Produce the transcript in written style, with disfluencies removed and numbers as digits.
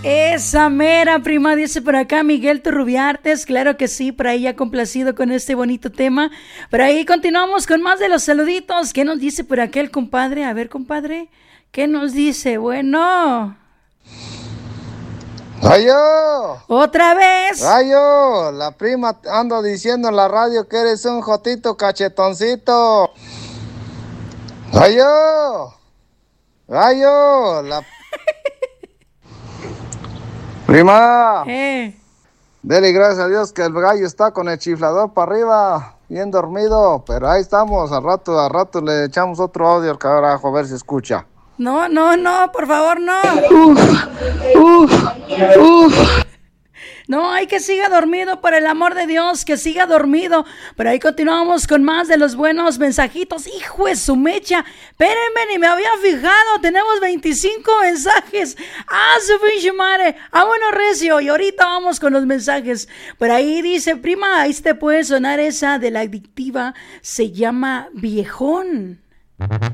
Esa mera, prima, dice por acá Miguel Turrubiartes. Claro que sí, por ahí ya complacido con este bonito tema. Por ahí continuamos con más de los saluditos. ¿Qué nos dice por acá el compadre? A ver, compadre, ¿qué nos dice? Bueno. ¡Rayo! ¡Otra vez! ¡Rayo! La prima anda diciendo en la radio que eres un jotito cachetoncito. ¡Rayo! ¡Rayo! La prima. Dele gracias a Dios que el gallo está con el chiflador para arriba, bien dormido, pero ahí estamos, a rato le echamos otro audio al carajo a ver si escucha. No, por favor, no. No, hay que siga dormido, por el amor de Dios, que siga dormido. Pero ahí continuamos con más de los buenos mensajitos. Hijo de su mecha, espérenme, ni me había fijado, tenemos 25 mensajes. Su pinche madre. Bueno, recio, y ahorita vamos con los mensajes. Por ahí dice, prima, ahí te puede sonar esa de la adictiva, se llama Viejón.